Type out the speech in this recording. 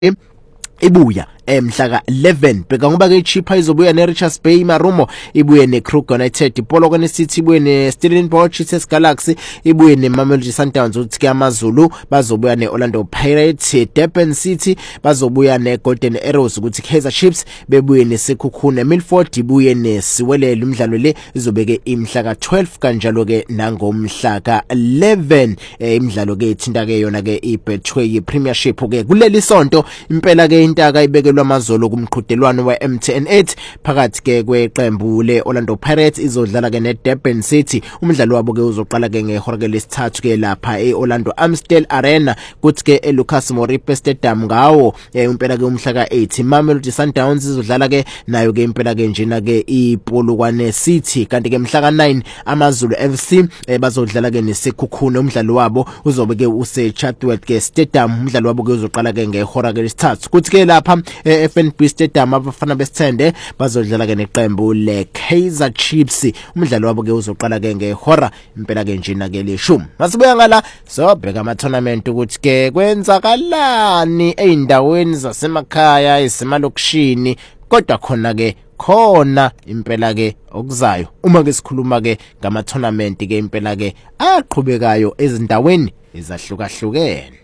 ibuya mhla ka-11 bheka ngoba ke Chippa izobuya neRichards Bay, Marumo ibuye neKruger United, Polokwane City ibuye neStellenbosch, Chiefs Galaxy ibuye neMamelodi Sundowns, uthi ke AmaZulu bazobuya neOrlando Pirates, Durban City bazobuya neGolden Arrows, ukuthi Kaizer Chiefs bebuye neSekhukhune, Milford ibuye neSiwelele. Umdlalo le izobeke imhla ka-12 kanjalo ke nangomhla ka-11. Imidlalo ke ithinta ke yona ke iBetway Premiership ke kuleli sonto impela ke intaka ibekelwa amazolo kumqhudelwano weMTN8 phakathi ke kweqembu leOrlando Pirates izodlala ke neDurban City. Umdlalo wabo ke uzoqala ke ngehora ke lesithathu ke lapha eOrlando Amstel Arena, kuthi ke eLucas Moripe Stadium ngawo impela ke umhla ka-8 Mamelodi Sundowns izodlala ke nayo ke impela ke njena ke iPolokwane City, kanti ke mhla ka-9 AmaZulu FC bazodlala ke neSekhukhune. Umdlalo wabo uzobe ke useChadwick ke Stadium. Umdlalo wabo ke uzoqala ke ngehora ke lesithathu, kuthi ke lapha FNB Stadium abafana besithende bazodlala ke neqembu leKaizer Chiefs. Umdlalo wabo ke uzoqala ke ngehora impela ke njena ke leshumi. Masibuya ngala sobheka ama-tournament ukuthi ke kwenzakalani eindaweni zasemakhaya esemalokishini, kodwa khona impela ke okuzayo uma ke sikhuluma ke ngama-tournament ke impela ke aqhubekayo ezindaweni ezahlukahlukene.